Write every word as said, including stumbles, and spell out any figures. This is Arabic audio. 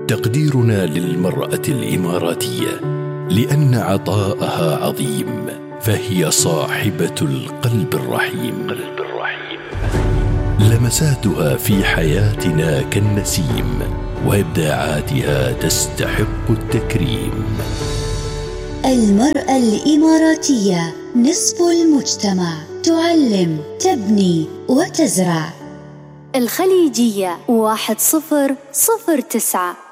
تقديرنا للمرأة الإماراتية لأن عطاءها عظيم، فهي صاحبة القلب الرحيم. لمساتها في حياتنا كالنسيم، وإبداعاتها تستحق التكريم. المرأة الإماراتية نصف المجتمع، تعلم، تبني وتزرع. الخليجية واحد صفر صفر تسعة.